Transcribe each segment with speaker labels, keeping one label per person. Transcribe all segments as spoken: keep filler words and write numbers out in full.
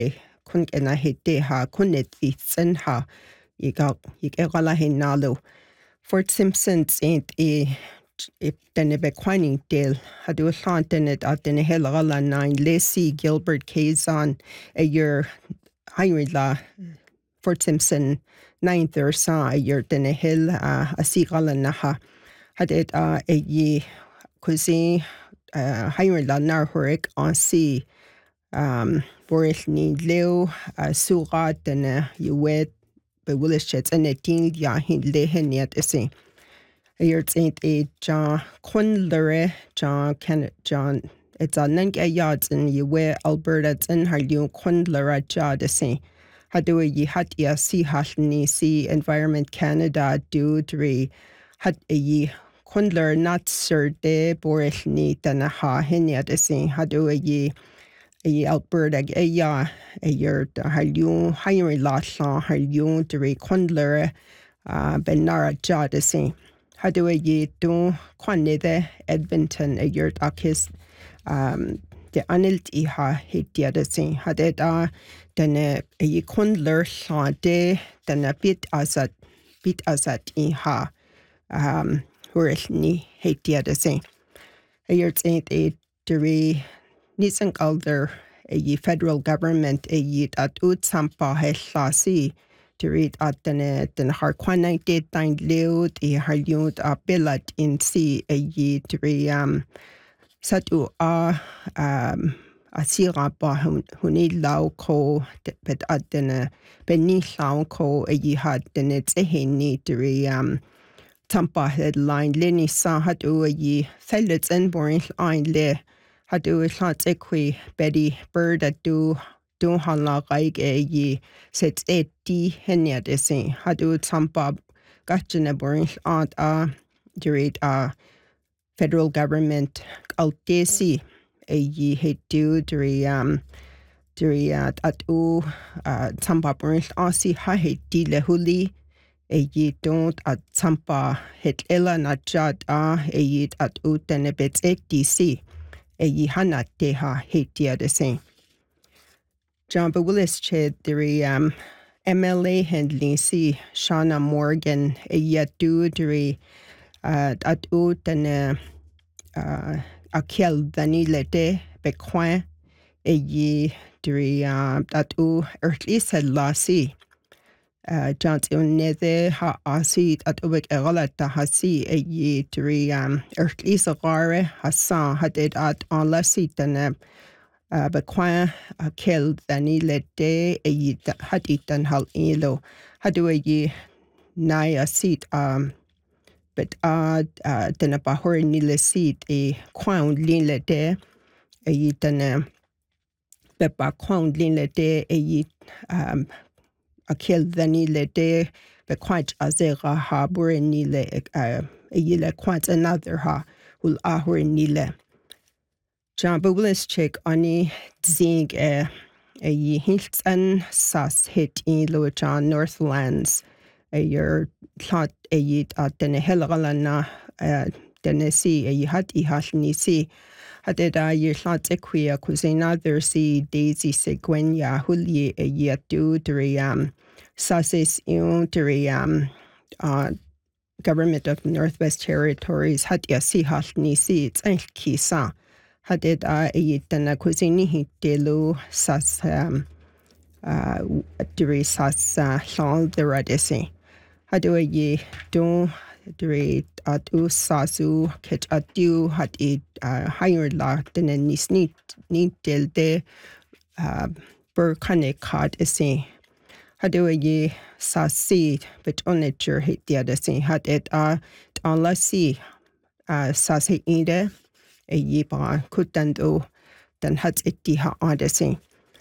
Speaker 1: kun ena hete ha kunet vitsen ha iga igala hinalo Fort Simpson ain't e denne bequining del hadu chantenet at den helala nine Lacey Gilbert Kazan a year Henry la Fort Simpson ninth or sa a year den hill a sigala naha had it a ye cuisine Henry la narhorik on sea um Boris ni leo surat den you wet be willishets and it ding ya hin lehen yet isi Years ain't a John Quinlere, John Kenneth John. It's a nanga yards in ye wear Alberta in her new Quinlere jad say. Hadu ye hat ya see hashni see Environment Canada do dre had a ye Quinlere not sir de Boris ni than a ha hin yet say. Hadu a ye a Alberta a ya a year her new Henry Lawson her new dre Quinlere uh benara jad say. Hadu a ye do quanide Edmonton a yurt akis um de anilt iha hitiada sing hadet a dene a ye kundler shade dene bit asat bit asat iha um hurishni hitiada sing a yurt ain't a dere nisan alder a ye federal government a yit at ut sampa hellasi to read at den den har quanite dine leod e har yod a billet in sea a ye to re um satu a um a sira ba huni lau ko bet at den beni lau ko a ye had den it's a heni to re um tampa headline leni sa had o a ye fellets and boring ein le had o shots equi Betty Bird at do Don't hala gaig e ye sets e di henya de se hadu tampa gachana boring aunt a direct a federal government al desi a ye he do dri um dri at at o tampa boring asi ha he di le huli e ye don't at tampa het ella na jad a e ye at o tenebet e dc e ye hana de ha he dia de se John Willis ched the um, M L A handling si Shauna Morgan a yadu dri uh, at ut and uh, a kiel danile de bequin a ye dri uh, at u earthly said la si John's unethe ha asid at ubek egalata hasi a ye dri um earthly sagare hasan hadid at on la si tane Uh, bequin a kill dani le de a yi haditan hal ilo hadu a yi nai a seat um but uh uh dana bahor ni le seat e crown lin le de a yi dana be ba crown lin le de a yi um a kill dani le de be quite azera ha bur ni le uh a yi le quite another ha ul ahor ni le John Bublis check ani zing e a ye hilton sas hit in lo John Northlands a year thought a yit at den helgalana den see a ye had I hashni see had it a year thought equia cuisina there see Daisy Seguenia huli a ye do dre um sasis un dre um uh government of Northwest Territories had ya see hashni see it's a kisa hadid a yitana cuisine hitelu sas um uh dre sas shal de radisi hadu a ye don dre at u sasu kit atu had it uh higher la than ni snit ni del de uh bur kane card isi hadu a ye sasi but onature hit the other thing had it uh on la si uh sas ide a ye ba kutando dan hat it di ha adesi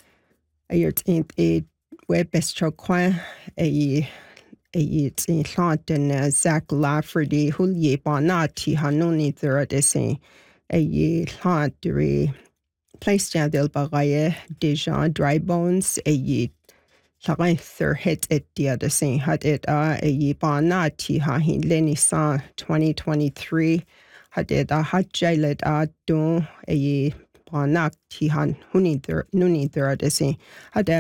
Speaker 1: a yert in a web best choqua a a it's in thought and Zach Lafferty who ye ba na ti hanoni there adesi a ye thought re place down del bagaye deja dry bones a ye Thainther hit it the other thing had it a ye ba na ti ha hin leni sa twenty twenty-three had it a hot jailet a don a bra nak tí han hunníidir nuníidir a is é.